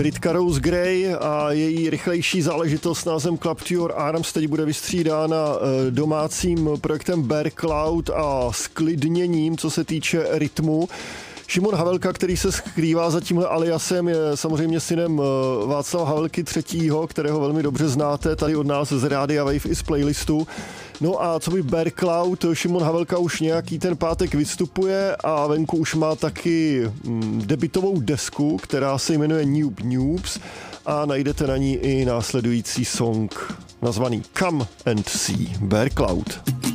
Britka Rose Gray a její rychlejší záležitost s názvem Clap to Your Arms teď bude vystřídána domácím projektem Bear Cloud a sklidněním, co se týče rytmu. Šimon Havelka, který se skrývá za tímhle aliasem, je samozřejmě synem Václava Havelky III., kterého velmi dobře znáte tady od nás z Rádia Wave i z playlistu. No a co by Bear Cloud, Šimon Havelka už nějaký ten pátek vystupuje a venku už má taky debutovou desku, která se jmenuje Noob Noobs a najdete na ní i následující song nazvaný Come and See Bear Cloud.